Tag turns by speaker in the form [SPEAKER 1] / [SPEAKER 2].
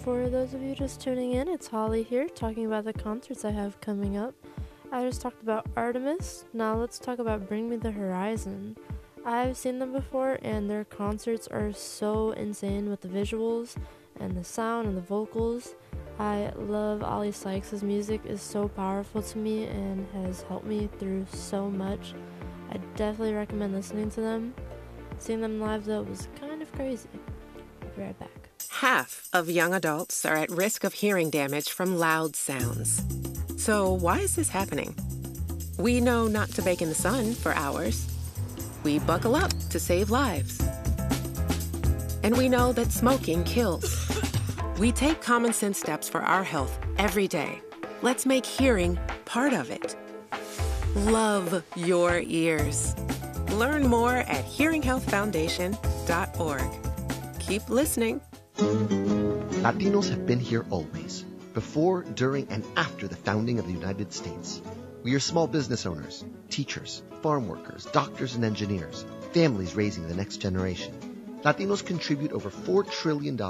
[SPEAKER 1] For those of you just tuning in, it's Holly here talking about the concerts I have coming up. I just talked about Artemis. Now let's talk about Bring Me the Horizon. I've seen them before and their concerts are so insane with the visuals and the sound and the vocals. I love Ollie Sykes' music is so powerful to me and has helped me through so much. I definitely recommend listening to them. Seeing them live though was kind of crazy. I'll be right back.
[SPEAKER 2] Half of young adults are at risk of hearing damage from loud sounds. So why is this happening? We know not to bake in the sun for hours. We buckle up to save lives. And we know that smoking kills. We take common sense steps for our health every day. Let's make hearing part of it. Love your ears. Learn more at hearinghealthfoundation.org. Keep listening.
[SPEAKER 3] Latinos have been here always, before, during, and after the founding of the United States. We are small business owners, teachers, farm workers, doctors and engineers, families raising the next generation. Latinos contribute over $4 trillion to